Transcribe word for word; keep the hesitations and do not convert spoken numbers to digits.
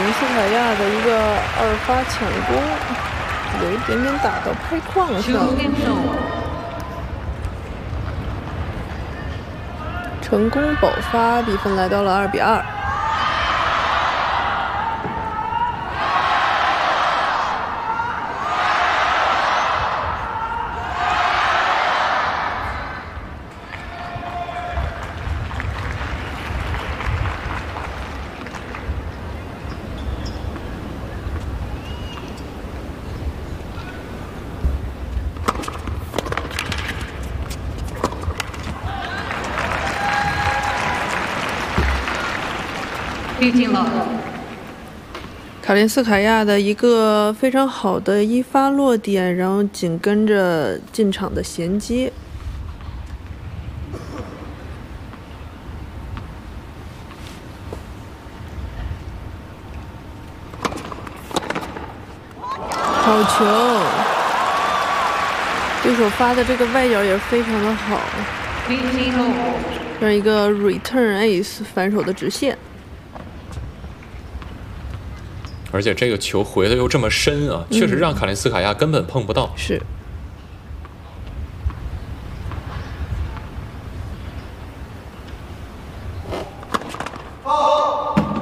林斯卡亚的一个二发抢攻，有一点点打到拍框上，成功保发，比分来到了二比二。卡林斯卡亚的一个非常好的一发落点，然后紧跟着进场的衔接。好球！对手发的这个外角也非常的好，让一个 return ace 反手的直线。 而且这个球回的又这么深啊，确实让卡林斯卡亚根本碰不到。 是。